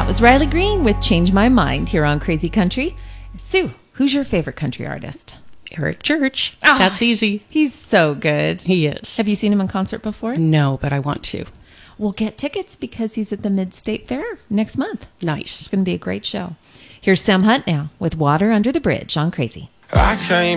was Riley Green with Change My Mind here on Crazy Country. Sue, who's your favorite country artist? Eric Church. That's easy. He's so good. He is. Have you seen him in concert before? No, but I want to. We'll get tickets because he's at the Mid-State Fair next month. Nice. It's going to be a great show. Here's Sam Hunt now with Water Under the Bridge on Crazy. I came